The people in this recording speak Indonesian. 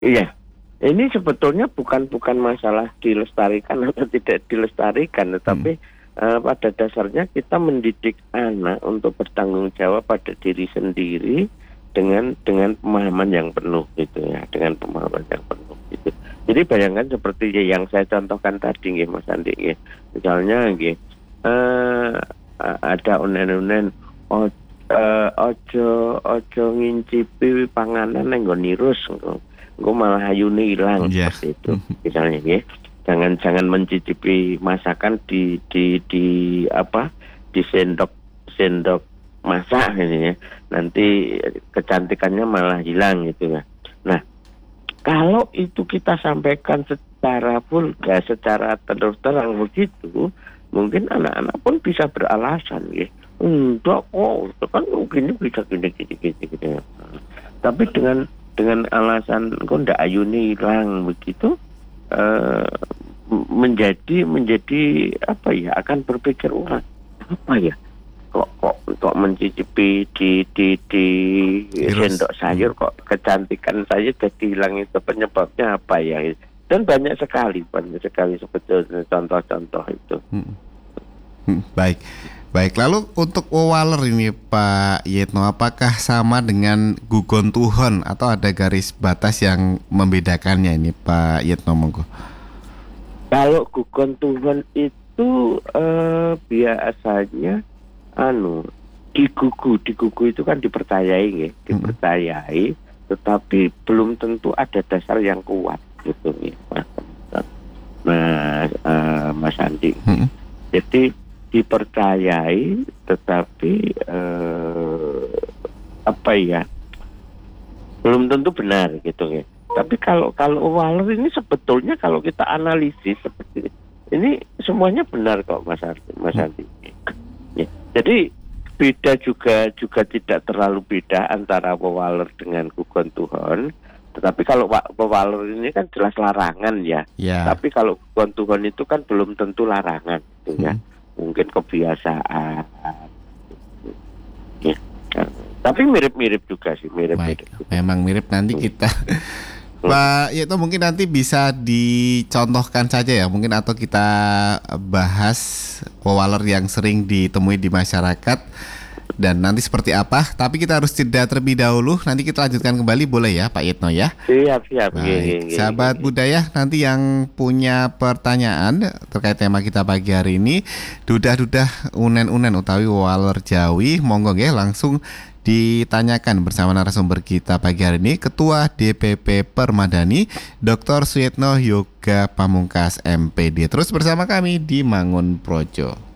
Iya, ini sebetulnya bukan masalah dilestarikan atau tidak dilestarikan, tetapi pada dasarnya kita mendidik anak untuk bertanggung jawab pada diri sendiri dengan pemahaman yang penuh gitu ya, dengan pemahaman yang penuh gitu. Jadi bayangkan seperti yang saya contohkan tadi nggih Mas Andi nggih. Misalnya nggih ada unen-unen ojo ngincipi panganan nang nggon nirus engko malah ayune ilang seperti itu. Misalnya nggih. Jangan mencicipi masakan di sendok masak ini ya. Nanti kecantikannya malah hilang gitu ya. Nah, kalau itu kita sampaikan secara vulgar, secara terus terang begitu, mungkin anak-anak pun bisa beralasan ya. Enggak, itu kan mungkin bisa gini. Tapi dengan alasan kok ndak ayune hilang begitu, menjadi apa ya, akan berpikir apa ya kok mencicipi di sendok sayur kok kecantikan saya jadi hilang, itu penyebabnya apa ya, dan banyak sekali sebetulnya contoh-contoh itu. Baik, lalu untuk waler ini Pak Yitno, apakah sama dengan gugon tuhon atau ada garis batas yang membedakannya ini Pak Yitno monggo? Kalau gugon tuhon itu biasanya digugu itu kan dipercayai, tetapi belum tentu ada dasar yang kuat gitu ya, Mas Andi. Jadi dipercayai tetapi belum tentu benar gitu ya. Tapi kalau waler ini sebetulnya kalau kita analisis seperti ini semuanya benar kok Mas Andi. Ya. Jadi beda juga tidak terlalu beda antara waler dengan gugon tuhon. Tetapi kalau waler ini kan jelas larangan ya. Tapi kalau gugon tuhon itu kan belum tentu larangan gitu ya. Mungkin kebiasaan. Ya. Tapi mirip-mirip juga sih, mirip-mirip. Memang mirip, nanti kita Pak Yitno mungkin nanti bisa dicontohkan saja ya mungkin, atau kita bahas waler yang sering ditemui di masyarakat dan nanti seperti apa. Tapi kita harus jeda terlebih dahulu, nanti kita lanjutkan kembali, boleh ya Pak Yitno ya? Siap. Baik, sahabat budaya, nanti yang punya pertanyaan terkait tema kita pagi hari ini, dudah-dudah unen-unen utawi waler Jawi, monggo nggih langsung ditanyakan bersama narasumber kita pagi hari ini, Ketua DPP Permadani Dr. Suyitno Yoga Pamungkas MPD. Terus bersama kami di Mangun Projo.